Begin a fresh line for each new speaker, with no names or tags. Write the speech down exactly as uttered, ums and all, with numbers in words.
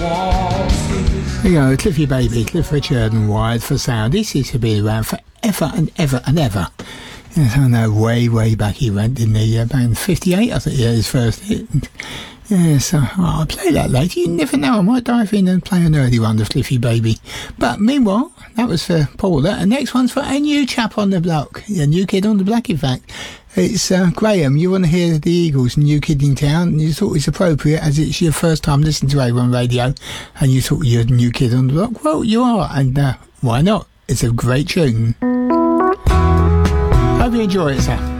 There you go, Cliffy Baby, Cliff Richard and Wired for Sound. This used to be around forever and ever and ever. Yes, I know, way, way back he went, didn't he? Uh, back in fifty-eight, I think, yeah, his first hit. Yes, uh, oh, I'll play that later. You never know, I might dive in and play an early one, the Cliffy Baby. But meanwhile, that was for Paula. And next one's for a new chap on the block, a new kid on the block, in fact. It's uh, Graham. You want to hear the Eagles, New Kid in Town, and you thought it's appropriate as it's your first time listening to A one Radio, and you thought you're a new kid on the block. Well, you are, and uh, why not? It's a great tune. Hope you enjoy it, sir.